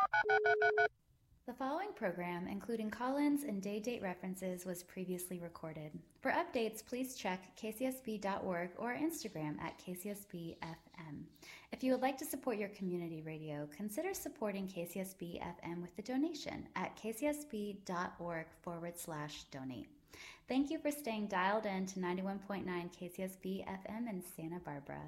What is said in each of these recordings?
The following program, including call-ins and day-date references, was previously recorded. For updates, please check kcsb.org or Instagram at kcsbfm. If you would like to support your community radio, consider supporting KCSB-FM with a donation at kcsb.org/donate. Thank you for staying dialed in to 91.9 KCSB-FM in Santa Barbara.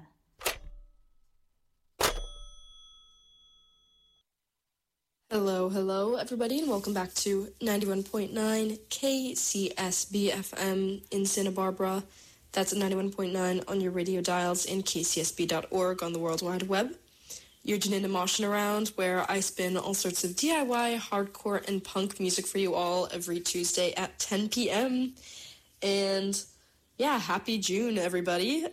Hello, everybody, and welcome back to 91.9 KCSB FM in Santa Barbara. That's at 91.9 on your radio dials and kcsb.org on the World Wide Web. You're tuning into Moshin' Around, where I spin all sorts of DIY, hardcore, and punk music for you all every Tuesday at 10 p.m. And yeah, happy June, everybody.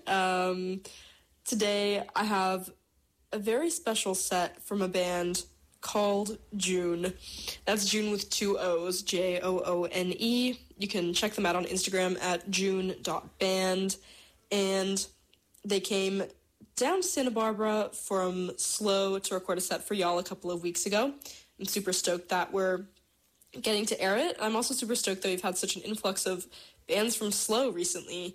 Today I have a very special set from a band called Joone. That's Joone with 2 O's, Joone. You can check them out on Instagram at joone.band. And they came down to Santa Barbara from SLO to record a set for y'all a couple of weeks ago. I'm super stoked that we're getting to air it. I'm also super stoked that we've had such an influx of bands from SLO recently.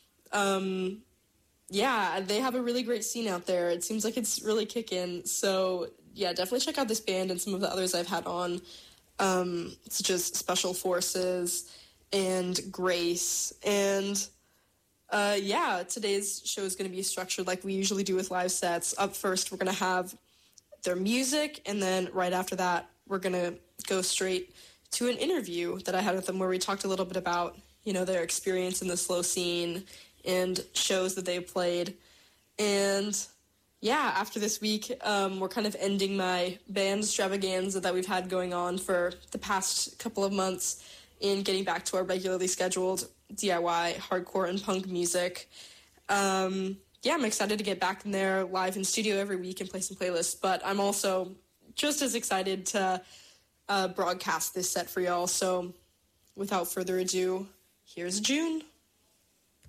Yeah, they have a really great scene out there. It seems like it's really kicking. So yeah, definitely check out this band and some of the others I've had on, such as Special Forces and Grace. And yeah, today's show is going to be structured like we usually do with live sets. Up first, we're going to have their music, and then right after that, we're going to go straight to an interview that I had with them where we talked a little bit about, you know, their experience in the SLO scene and shows that they played. And yeah, after this week, we're kind of ending my band extravaganza that we've had going on for the past couple of months and getting back to our regularly scheduled DIY, hardcore, and punk music. Yeah, I'm excited to get back in there live in studio every week and play some playlists, but I'm also just as excited to broadcast this set for y'all. So without further ado, here's Joone.